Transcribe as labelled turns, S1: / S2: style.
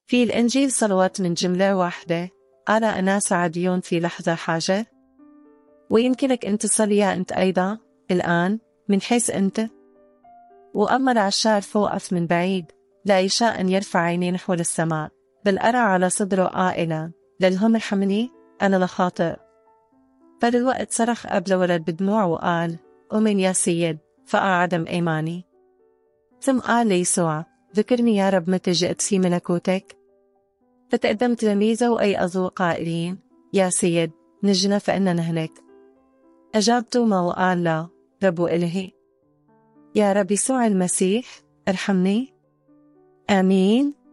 S1: في الإنجيل صلوات من جملة واحدة، أرى أناس عاديون في لحظة حاجة. ويمكنك أن تصلي أنت أيضا الآن من حيث أنت. وأما العشار فوقف من بعيد، لا يشاء أن يرفع عينيه نحو السماء، بل أرى على صدره قائلا: للهم ارحمني أنا لخاطئ. فللوقت صرخ أب لولد بدموع وقال: أؤمن يا سيد، فأعدم إيماني. ثم قال ليسوع: ذكرني يا رب متى جئت في ملكوتك. فتقدم تلاميذه وأيقظوا قائلين: يا سيد نجنا فإننا هلك. أجاب توما وقال له: رب إلهي. يا رب يسوع المسيح ارحمني. آمين.